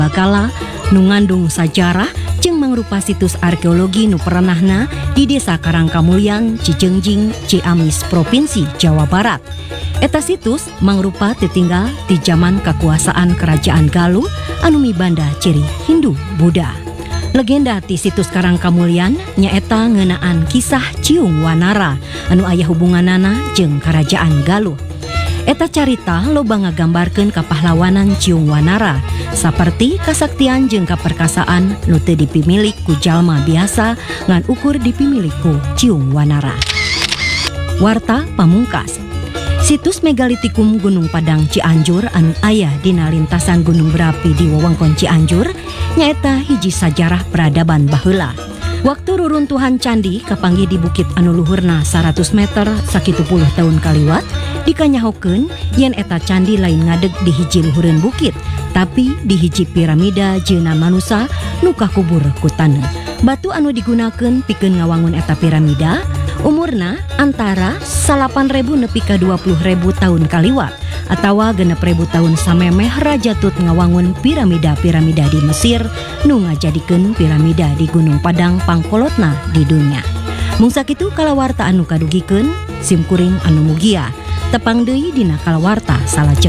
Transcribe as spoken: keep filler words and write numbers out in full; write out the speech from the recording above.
Bakala nu ngandung sajarah jeung mangrupa situs arkeologi nu perenahna di Desa Karangkamulyan, Cijengjing, Ciamis, Provinsi Jawa Barat. Eta situs mangrupa titinggal di zaman kakuasaan Kerajaan Galuh anu mibanda ciri Hindu Buddha. Legenda ti situs Karangkamulyan nyaeta ngeunaan kisah Ciung Wanara anu aya hubunganana jeung Kerajaan Galuh. Eta carita loba ngagambarkeun kapahlawanan Ciung Wanara saperti kasaktian jeung kaperkasaan nu teu dipimilik ku jalma biasa ngan ukur dipimilik ku Ciung Wanara. Warta pamungkas. Situs megalitikum Gunung Padang Cianjur anu aya dina lintasan gunung berapi di wewengkon Cianjur nyaeta hiji sajarah peradaban baheula. Waktu ruruntuhan candi kapanggih di bukit anu luhurna seratus meter sakitu puluh tahun kaliwat dikanyahokeun yen eta candi lain ngadeg di hiji luhureun bukit tapi di hiji piramida jeuna manusa nu kakubur ku taneuh. Batu anu digunakeun pikeun ngawangun eta piramida umurna antara salapan ribu nepi ka dua puluh ribu tahun kaliwat atawa genep ribu tahun samemeh Raja Tut ngawangun piramida-piramida di Mesir nu ngajadikeun piramida di Gunung Padang pangkolotna di dunia. Mung sakitu kalawarta anu kadugikeun simkuring anu mugia tepang deui dina kalawarta salajeng